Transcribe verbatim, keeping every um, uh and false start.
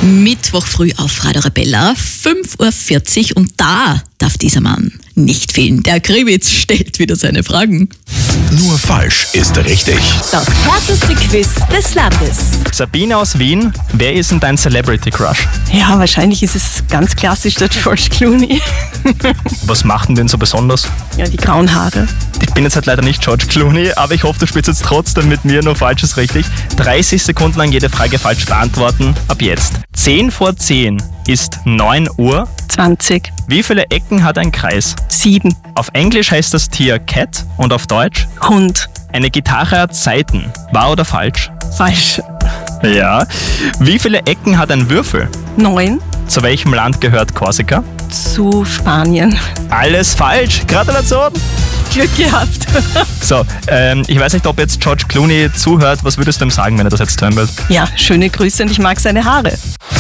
Mittwoch früh auf Radio Arabella, fünf Uhr vierzig, und da darf dieser Mann nicht fehlen. Der Kriwitz stellt wieder seine Fragen. Nur falsch ist richtig. Das härteste Quiz des Landes. Sabine aus Wien, wer ist denn dein Celebrity Crush? Ja, wahrscheinlich ist es ganz klassisch der George Clooney. Was macht denn den so besonders? Ja, die grauen Haare. Ich bin jetzt halt leider nicht George Clooney, aber ich hoffe, du spielst jetzt trotzdem mit mir. Nur falsch ist richtig. dreißig Sekunden lang jede Frage falsch beantworten. Ab jetzt. zehn vor zehn ist neun Uhr. zwanzig. Wie viele Ecken hat ein Kreis? sieben. Auf Englisch heißt das Tier Cat und auf Deutsch? Hund. Eine Gitarre hat Saiten. Wahr oder falsch? Falsch. Ja. Wie viele Ecken hat ein Würfel? neun. Zu welchem Land gehört Korsika? Zu Spanien. Alles falsch. Gratulation. Glück gehabt. So, ähm, ich weiß nicht, ob jetzt George Clooney zuhört. Was würdest du ihm sagen, wenn er das jetzt hören wird? Ja, schöne Grüße und ich mag seine Haare.